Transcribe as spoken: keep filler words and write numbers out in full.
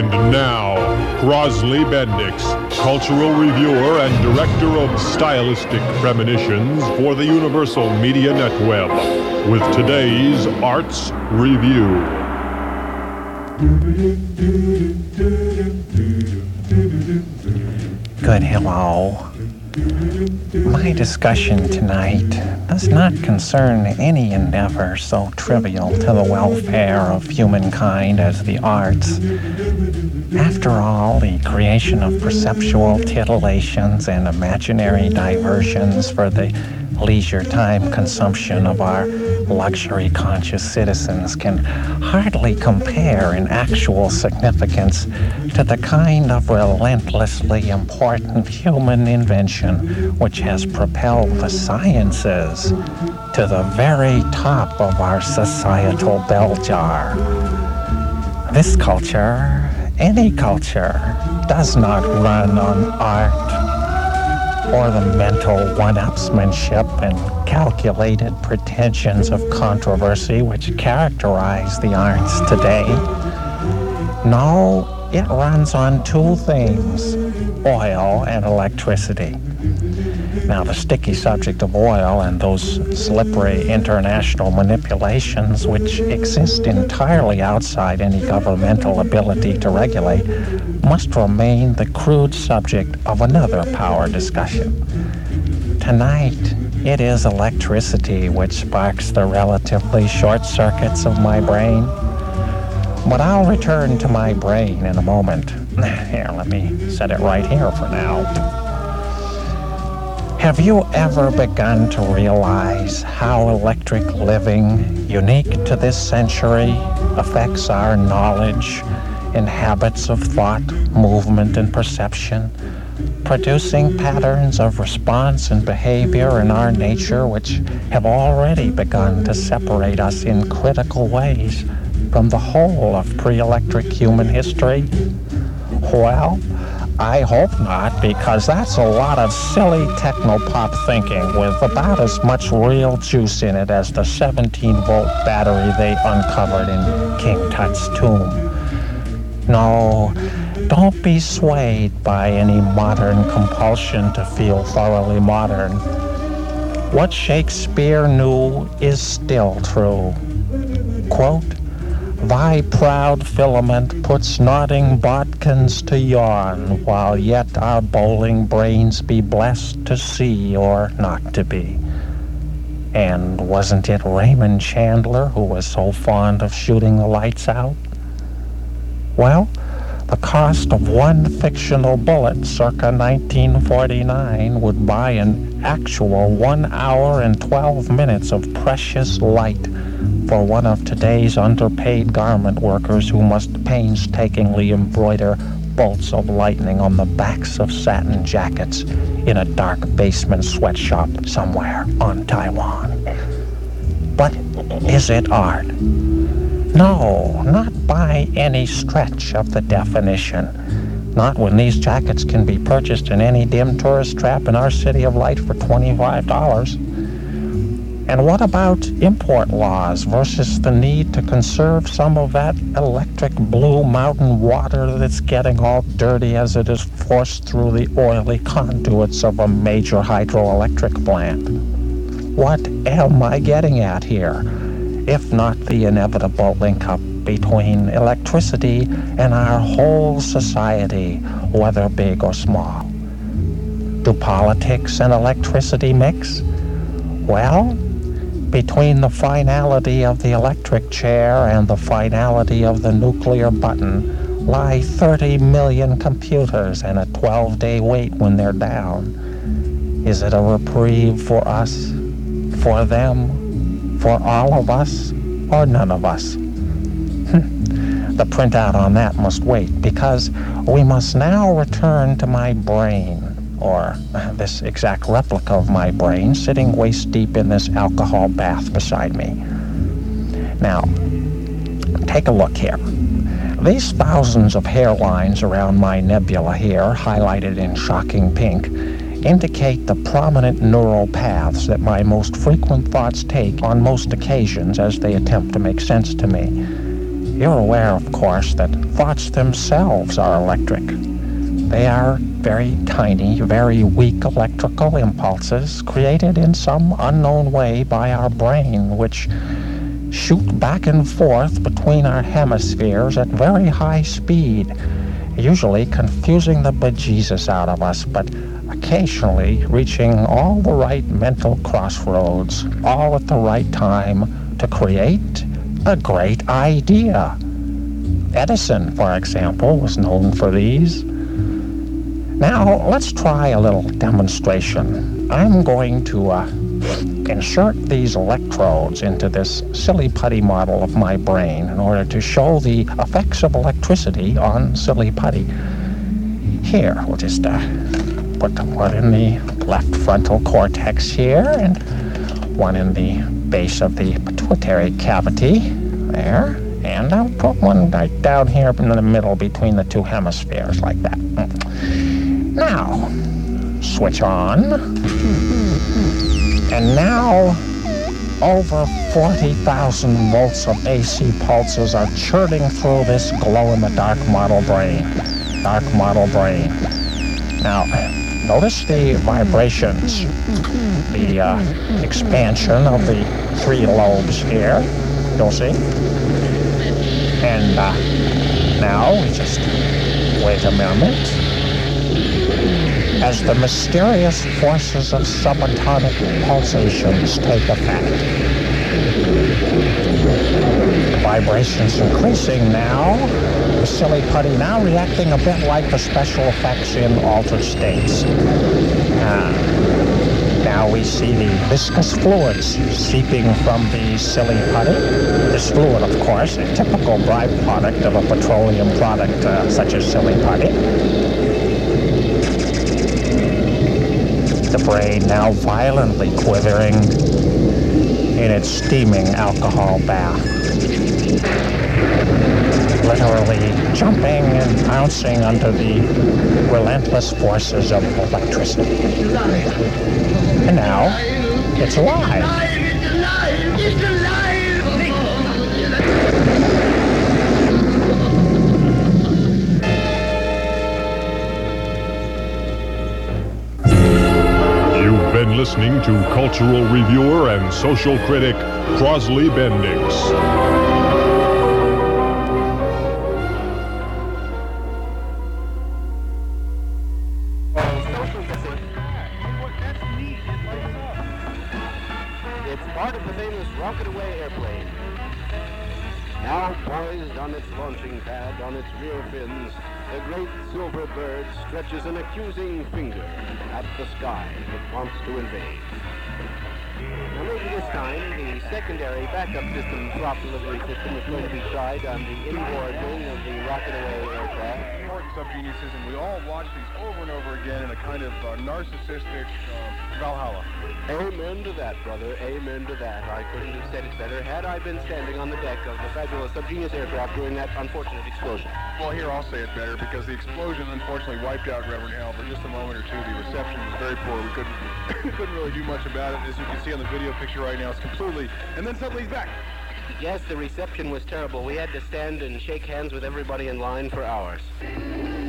And now, Crosley Bendix, cultural reviewer and director of stylistic premonitions for the Universal Media Netweb, with today's Arts Review. Good hello. My discussion tonight does not concern any endeavor so trivial to the welfare of humankind as the arts. After all, the creation of perceptual titillations and imaginary diversions for the leisure time consumption of our luxury-conscious citizens can hardly compare in actual significance to the kind of relentlessly important human invention which has propelled the sciences to the very top of our societal bell jar. This culture, any culture, does not run on art or the mental one-upsmanship and calculated pretensions of controversy which characterize the arts today. No, it runs on two things, oil and electricity. Now, the sticky subject of oil and those slippery international manipulations which exist entirely outside any governmental ability to regulate must remain the crude subject of another power discussion. Tonight, it is electricity which sparks the relatively short circuits of my brain. But I'll return to my brain in a moment. Here, let me set it right here for now. Have you ever begun to realize how electric living, unique to this century, affects our knowledge and habits of thought, movement, and perception, producing patterns of response and behavior in our nature which have already begun to separate us in critical ways from the whole of pre-electric human history? Well, I hope not, because that's a lot of silly techno-pop thinking with about as much real juice in it as the seventeen-volt battery they uncovered in King Tut's tomb. No, don't be swayed by any modern compulsion to feel thoroughly modern. What Shakespeare knew is still true. Quote, "Thy proud filament puts nodding bodkins to yawn, while yet our bowling brains be blessed to see or not to be." And wasn't it Raymond Chandler who was so fond of shooting the lights out? Well, the cost of one fictional bullet circa nineteen forty-nine would buy an actual one hour and twelve minutes of precious light for one of today's underpaid garment workers who must painstakingly embroider bolts of lightning on the backs of satin jackets in a dark basement sweatshop somewhere on Taiwan. But is it art? No, not by any stretch of the definition. Not when these jackets can be purchased in any dim tourist trap in our city of light for twenty-five dollars. And what about import laws versus the need to conserve some of that electric blue mountain water that's getting all dirty as it is forced through the oily conduits of a major hydroelectric plant? What am I getting at here, if not the inevitable link-up between electricity and our whole society, whether big or small? Do politics and electricity mix? Well, between the finality of the electric chair and the finality of the nuclear button lie thirty million computers and a twelve-day wait when they're down. Is it a reprieve for us, for them, for all of us, or none of us? The printout on that must wait, because we must now return to my brain, or this exact replica of my brain sitting waist-deep in this alcohol bath beside me. Now, take a look here. These thousands of hairlines around my nebula here, highlighted in shocking pink, indicate the prominent neural paths that my most frequent thoughts take on most occasions as they attempt to make sense to me. You're aware, of course, that thoughts themselves are electric. They are very tiny, very weak electrical impulses created in some unknown way by our brain, which shoot back and forth between our hemispheres at very high speed, usually confusing the bejesus out of us, but occasionally reaching all the right mental crossroads, all at the right time to create a great idea. Edison, for example, was known for these. Now, let's try a little demonstration. I'm going to uh, insert these electrodes into this silly putty model of my brain in order to show the effects of electricity on silly putty. Here, we'll just uh, put one in the left frontal cortex here and one in the base of the pituitary cavity there. And I'll put one right down here in the middle between the two hemispheres like that. Now, switch on. And now, over forty thousand volts of A C pulses are churning through this glow-in-the-dark model brain. Dark model brain. Now, notice the vibrations, the uh, expansion of the three lobes here. You'll see. And uh, now, we just wait a moment. As the mysterious forces of subatomic pulsations take effect. The vibrations increasing now. The silly putty now reacting a bit like the special effects in Altered States. Uh, now we see the viscous fluids seeping from the silly putty. This fluid, of course, a typical byproduct of a petroleum product uh, such as silly putty. The brain now violently quivering in its steaming alcohol bath. Literally jumping and bouncing under the relentless forces of electricity. And now, it's alive. It's alive! It's alive! Been listening to cultural reviewer and social critic Crosley Bendix. It's part of the famous Rocket Away airplane. Now poised on its launching pad, on its rear fins, the great silver bird stretches an accusing finger at the sky it wants to invade. Now maybe this time, the secondary backup system drop delivery system is going to be tried on the inboard wing of the Rocket Away aircraft. Subgeniuses, and we all watch these over and over again in a kind of uh, narcissistic uh, Valhalla. Amen to that, brother. Amen to that. I couldn't have said it better had I been standing on the deck of the fabulous Subgenius aircraft during that unfortunate explosion. Well, here I'll say it better, because the explosion unfortunately wiped out Reverend Hell for just a moment or two. The reception was very poor. We couldn't, couldn't really do much about it. As you can see on the video picture right now, it's completely, and then suddenly he's back. Yes, the reception was terrible. We had to stand and shake hands with everybody in line for hours.